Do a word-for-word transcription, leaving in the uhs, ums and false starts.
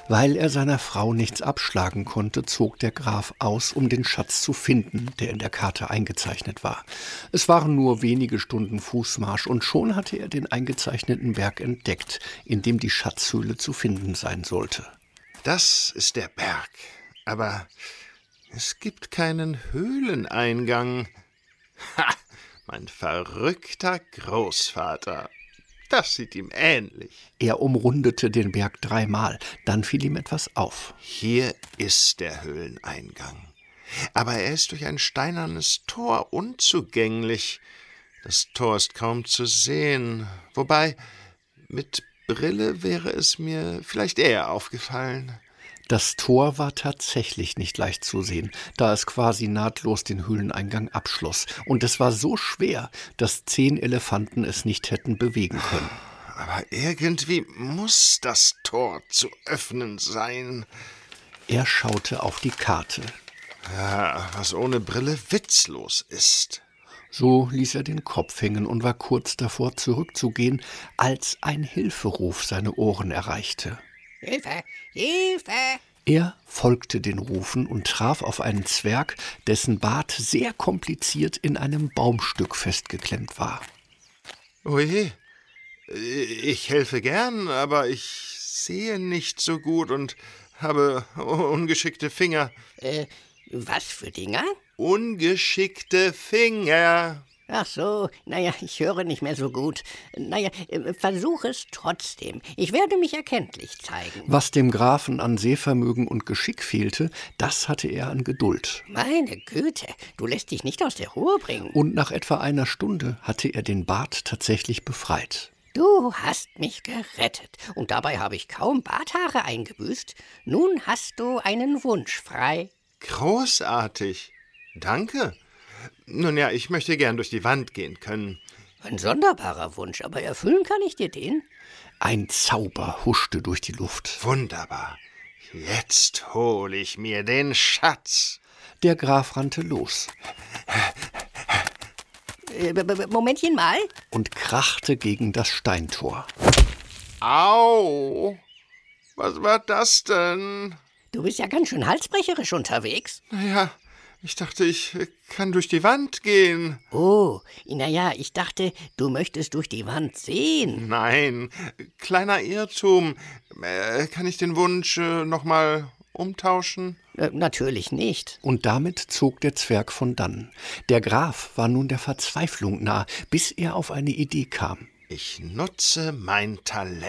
Weil er seiner Frau nichts abschlagen konnte, zog der Graf aus, um den Schatz zu finden, der in der Karte eingezeichnet war. Es waren nur wenige Stunden Fußmarsch, und schon hatte er den eingezeichneten Berg entdeckt, in dem die Schatzhöhle zu finden sein sollte. Das ist der Berg, aber es gibt keinen Höhleneingang. Ha, mein verrückter Großvater. Das sieht ihm ähnlich. Er umrundete den Berg dreimal, dann fiel ihm etwas auf. Hier ist der Höhleneingang. Aber er ist durch ein steinernes Tor unzugänglich. Das Tor ist kaum zu sehen. Wobei, mit Brille wäre es mir vielleicht eher aufgefallen. Das Tor war tatsächlich nicht leicht zu sehen, da es quasi nahtlos den Höhleneingang abschloss. Und es war so schwer, dass zehn Elefanten es nicht hätten bewegen können. Aber irgendwie muss das Tor zu öffnen sein. Er schaute auf die Karte. Ja, was ohne Brille witzlos ist. So ließ er den Kopf hängen und war kurz davor, zurückzugehen, als ein Hilferuf seine Ohren erreichte. Hilfe! Hilfe! Er folgte den Rufen und traf auf einen Zwerg, dessen Bart sehr kompliziert in einem Baumstück festgeklemmt war. Oje, ich helfe gern, aber ich sehe nicht so gut und habe ungeschickte Finger. Äh, was für Dinger? Ungeschickte Finger. Ach so, naja, ich höre nicht mehr so gut. Naja, äh, versuch es trotzdem. Ich werde mich erkenntlich zeigen. Was dem Grafen an Sehvermögen und Geschick fehlte, das hatte er an Geduld. Meine Güte, du lässt dich nicht aus der Ruhe bringen. Und nach etwa einer Stunde hatte er den Bart tatsächlich befreit. Du hast mich gerettet. Und dabei habe ich kaum Barthaare eingebüßt. Nun hast du einen Wunsch frei. Großartig. Danke. Nun ja, ich möchte gern durch die Wand gehen können. Ein sonderbarer Wunsch, aber erfüllen kann ich dir den? Ein Zauber huschte durch die Luft. Wunderbar. Jetzt hole ich mir den Schatz. Der Graf rannte los. Äh, Momentchen mal. Und krachte gegen das Steintor. Au! Was war das denn? Du bist ja ganz schön halsbrecherisch unterwegs. Naja, ich dachte, ich kann durch die Wand gehen. Oh, naja, ich dachte, du möchtest durch die Wand sehen. Nein, kleiner Irrtum. Äh, kann ich den Wunsch äh, noch mal umtauschen? Äh, natürlich nicht. Und damit zog der Zwerg von dannen. Der Graf war nun der Verzweiflung nah, bis er auf eine Idee kam. Ich nutze mein Talent.